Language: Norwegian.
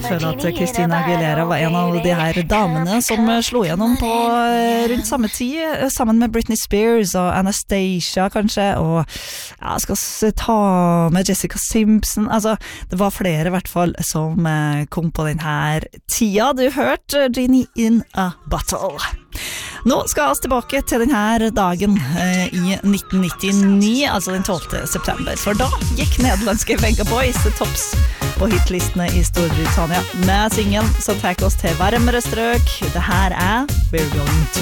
føler at Christina Aguilera var en av de her damene som slo gjennom på rundt samme tid, sammen med Britney Spears og Anastasia kanskje, og ja, skal ta med Jessica Simpson, altså det var flere i hvert fall som kom på den her tida. Du hørte Genie in a Bottle. Nå skal vi tilbake til denne dagen i 1999, altså den 12. september, for da gikk nederlandske Venga Boys til topps på hitlistene i Storbritannia med singelen som tar oss til varmere strøk. Det her We're Going to